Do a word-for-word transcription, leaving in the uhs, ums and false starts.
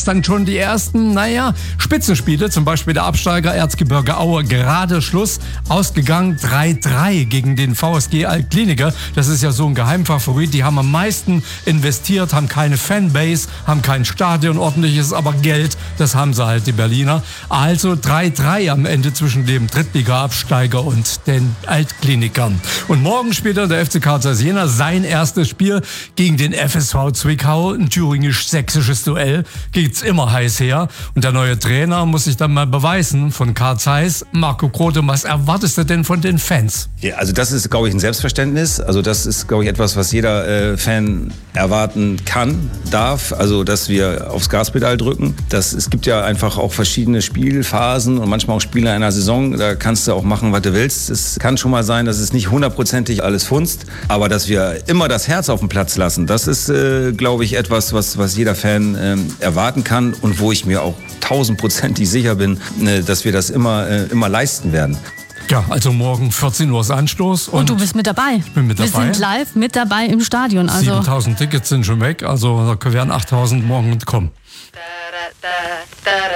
jetzt dann schon die ersten, naja, Spitzenspiele, zum Beispiel der Absteiger Erzgebirge Aue, gerade Schluss, ausgegangen drei drei gegen den V S G Altkliniker. Das ist ja so ein Geheimfavorit, die haben am meisten investiert, haben keine Fanbase, haben kein Stadion ordentliches, aber Geld, das haben sie halt, die Berliner. Also drei drei am Ende zwischen dem Drittliga-Absteiger und den Altklinikern. Und morgen spielt dann der F C Carl Zeiss Jena sein erstes Spiel gegen den F S V Zwickau. Ein thüringisch-sächsisches Duell. Geht's immer heiß her. Und der neue Trainer muss sich dann mal beweisen von Carl Zeiss. Marco Grote, was erwartest du denn von den Fans? Ja, also das ist, glaube ich, ein Selbstverständnis. Also das ist, glaube ich, etwas, was jeder äh, Fan erwarten kann, darf. Also dass wir aufs Gaspedal drücken. Das, es gibt ja einfach auch verschiedene Spielphasen und manchmal auch Spiele einer Saison. Da kannst du auch machen, was du willst. Es kann schon mal sein, dass es nicht hundertprozentig alles funzt. Aber dass wir immer das Herz auf dem Platz lassen, das ist, äh, glaube ich, etwas, was, was jeder Fan äh, erwarten kann und wo ich mir auch tausendprozentig sicher bin, äh, dass wir das immer, äh, immer leisten werden. Ja, also morgen vierzehn Uhr ist Anstoß. Und, und du bist mit dabei. Ich bin mit dabei. Wir sind live mit dabei im Stadion. Also siebentausend Tickets sind schon weg, also da werden achttausend morgen kommen.